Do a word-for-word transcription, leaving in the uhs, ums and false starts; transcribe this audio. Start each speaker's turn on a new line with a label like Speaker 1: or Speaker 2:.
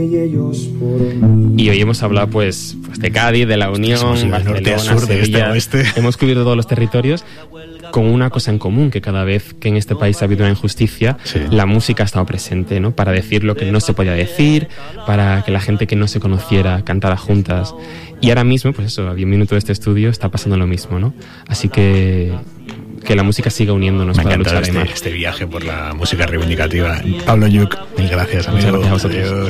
Speaker 1: Y hoy hemos hablado pues, pues de Cádiz, de la Unión,
Speaker 2: Barcelona,
Speaker 1: Barcelona,
Speaker 2: norte a sur,
Speaker 1: Sevilla.
Speaker 2: de este a oeste.
Speaker 1: Hemos cubierto todos los territorios con una cosa en común, que cada vez que en este país ha habido una injusticia, sí, la música ha estado presente, ¿no? Para decir lo que no se podía decir, para que la gente que no se conociera cantara juntas. Y ahora mismo, pues eso, a diez minutos de este estudio está pasando lo mismo, ¿no? Así que que la música siga uniéndonos. Me para luchar
Speaker 2: este, este viaje por la música reivindicativa. Pablo Lluch, mil gracias, amigo.
Speaker 1: Muchas gracias a vosotros.
Speaker 2: Adiós.